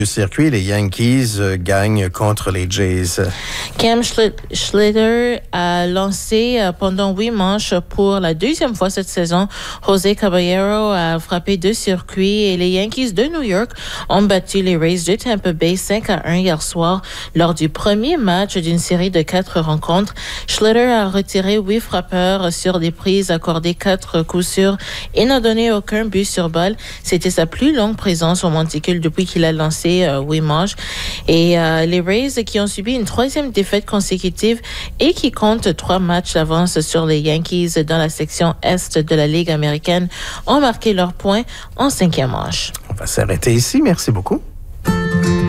Du circuit, les Yankees gagnent contre les Jays. Cam Schlitter a lancé pendant 8 manches pour la deuxième fois cette saison. José Caballero a frappé 2 circuits et les Yankees de New York ont battu les Rays de Tampa Bay 5-1 hier soir lors du premier match d'une série de 4 rencontres. Schlitter a retiré 8 frappeurs sur des prises, accordé 4 coups sûrs et n'a donné aucun but sur balle. C'était sa plus longue présence au monticule depuis qu'il a lancé 8 manches. Et les Rays qui ont subi une 3e défaite consécutive et qui comptent 3 matchs d'avance sur les Yankees dans la section Est de la Ligue américaine ont marqué leurs points en 5e manche. On va s'arrêter ici. Merci beaucoup.